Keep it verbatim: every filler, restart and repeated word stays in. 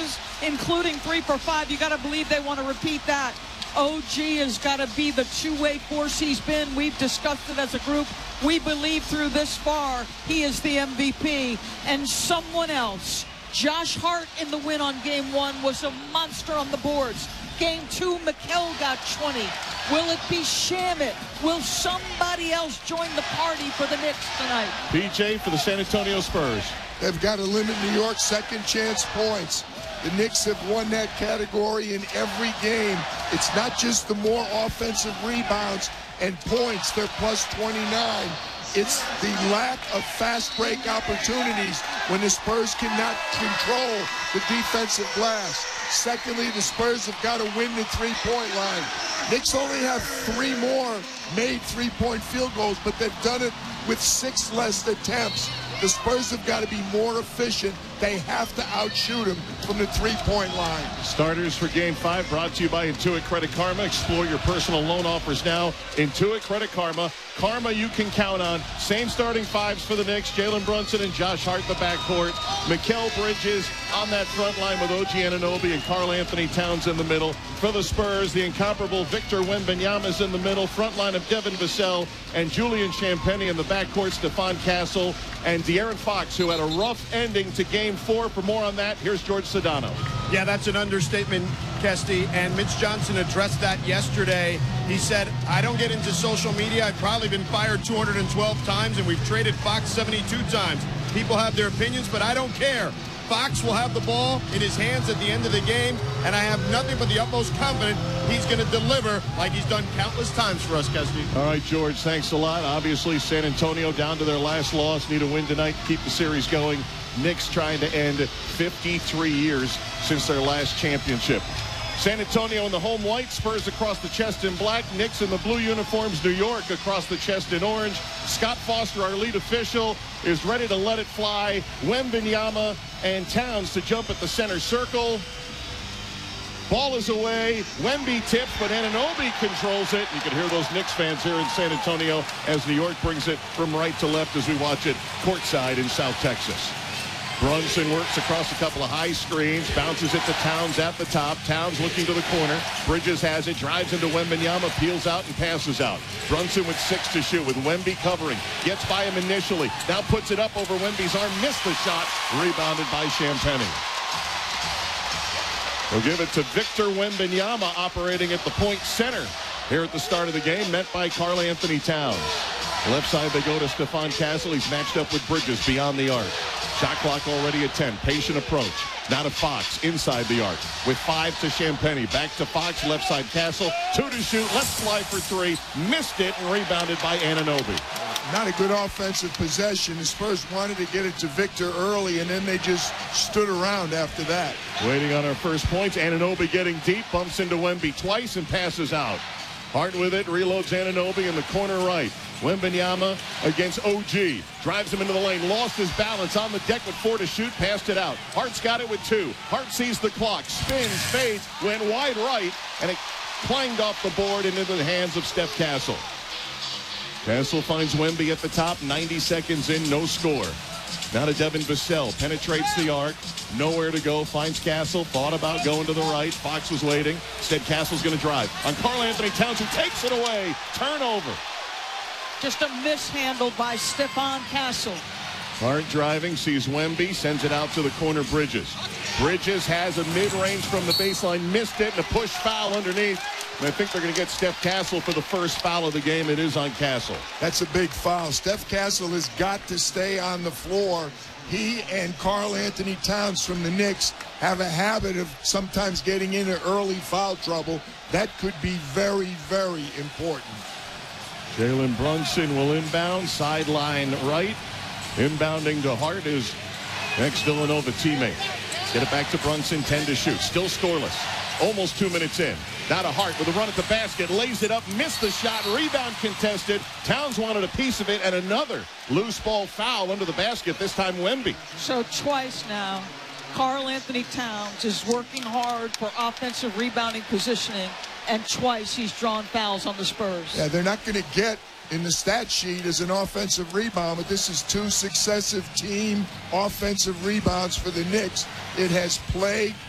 misses, including three for five. You got to believe they want to repeat that. O G has got to be the two-way force he's been. We've discussed it as a group. We believe through this far he is the M V P. And someone else, Josh Hart in the win on game one, was a monster on the boards. Game two, Mikal got twenty. Will it be Shamet? Will somebody else join the party for the Knicks tonight? P J for the San Antonio Spurs. They've got to limit New York's second chance points. The Knicks have won that category in every game. It's not just the more offensive rebounds and points. They're plus twenty-nine. It's the lack of fast break opportunities when the Spurs cannot control the defensive glass. Secondly, the Spurs have got to win the three-point line. Knicks only have three more made three-point field goals, but they've done it with six less attempts. The Spurs have got to be more efficient. They have to outshoot them from the three-point line. Starters for Game five brought to you by Intuit Credit Karma. Explore your personal loan offers now. Intuit Credit Karma. Karma you can count on. Same starting fives for the Knicks. Jalen Brunson and Josh Hart in the backcourt. Mikal Bridges on that front line with O G Anunoby and Karl Anthony Towns in the middle. For the Spurs, the incomparable Victor Wembanyama is in the middle. Front line of Devin Vassell and Julian Champagnie in the backcourt. Stephon Castle and De'Aaron Fox, who had a rough ending to Game four. For more on that, here's George Sedano. Yeah, that's an understatement, Kesty, and Mitch Johnson addressed that yesterday. He said, I don't get into social media. I've probably been fired two hundred twelve times, and we've traded Fox seventy-two times. People have their opinions, but I don't care. Fox will have the ball in his hands at the end of the game, and I have nothing but the utmost confidence he's going to deliver like he's done countless times for us, Kesty. All right, George, thanks a lot. Obviously, San Antonio down to their last loss. Need a win tonight to keep the series going. Knicks trying to end fifty-three years since their last championship. San Antonio in the home white, Spurs across the chest in black, Knicks in the blue uniforms, New York across the chest in orange. Scott Foster, our lead official, is ready to let it fly. Wembanyama and Towns to jump at the center circle. Ball is away. Wemby tips, but Anunoby controls it. You can hear those Knicks fans here in San Antonio as New York brings it from right to left as we watch it courtside in South Texas. Brunson works across a couple of high screens, bounces it to Towns at the top. Towns looking to the corner. Bridges has it, drives into Wembanyama, peels out and passes out. Brunson with six to shoot with Wemby covering. Gets by him initially. Now puts it up over Wemby's arm. Missed the shot. Rebounded by Champagnie. We'll give it to Victor Wembanyama operating at the point center here at the start of the game, met by Karl Anthony Towns. Left side they go to Stephon Castle. He's matched up with Bridges beyond the arc. Shot clock already at ten. Patient approach. Now to Fox inside the arc. With five to Champagnie. Back to Fox. Left side Castle. Two to shoot. Let's fly for three. Missed it and rebounded by Anunoby. Not a good offensive possession. The Spurs wanted to get it to Victor early, and then they just stood around after that. Waiting on our first points. Anunoby getting deep. Bumps into Wemby twice and passes out. Hart with it. Reloads Anunoby in the corner right. Wembanyama against O G. Drives him into the lane. Lost his balance on the deck with four to shoot. Passed it out. Hart's got it with two. Hart sees the clock. Spins, fades, went wide right, and it clanged off the board and into the hands of Steph Castle. Castle finds Wemby at the top. ninety seconds in, no score. Now to Devin Vassell. Penetrates the arc. Nowhere to go. Finds Castle. Thought about going to the right. Fox was waiting. Instead, Castle's going to drive. On Karl Anthony Towns, who takes it away. Turnover. Just a mishandle by Stephon Castle. Hart driving, sees Wemby, sends it out to the corner Bridges. Bridges has a mid-range from the baseline, missed it, and a push foul underneath. And I think they're going to get Steph Castle for the first foul of the game. It is on Castle. That's a big foul. Steph Castle has got to stay on the floor. He and Karl Anthony Towns from the Knicks have a habit of sometimes getting into early foul trouble. That could be very, very important. Jalen Brunson will inbound, sideline right. Inbounding to Hart is ex-Villanova teammate. Get it back to Brunson, ten to shoot. Still scoreless. Almost two minutes in. Now to Hart with a run at the basket. Lays it up, missed the shot. Rebound contested. Towns wanted a piece of it, and another loose ball foul under the basket, this time Wemby. So twice now, Karl Anthony Towns is working hard for offensive rebounding positioning, and twice he's drawn fouls on the Spurs. Yeah, they're not going to get in the stat sheet as an offensive rebound, but this is two successive team offensive rebounds for the Knicks. It has plagued